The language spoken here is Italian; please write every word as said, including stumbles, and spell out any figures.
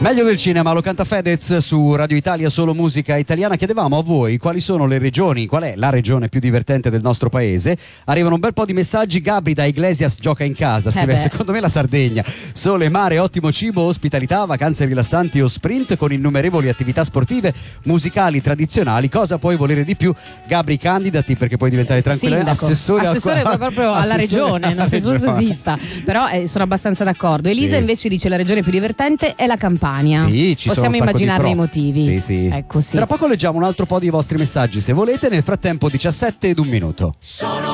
Meglio del cinema, lo canta Fedez su Radio Italia, solo musica italiana. Chiedevamo a voi quali sono le regioni, qual è la regione più divertente del nostro paese. Arrivano un bel po' di messaggi. Gabri da Iglesias gioca in casa, scrive Eh secondo me la Sardegna. Sole, mare, ottimo cibo, ospitalità, vacanze rilassanti o sprint con innumerevoli attività sportive, musicali, tradizionali. Cosa puoi volere di più? Gabri, candidati perché puoi diventare tranquillamente assessore, assessore al... proprio alla assessore regione, non so se esista, però eh, sono abbastanza d'accordo. Elisa Sì. invece dice la regione più divertente è la Campania. Sì, ci possiamo sono un sacco di immaginarne pro. i motivi. Sì, sì. Ecco, sì. Tra poco leggiamo un altro po' di vostri messaggi se volete. Nel frattempo diciassette ed un minuto. Sono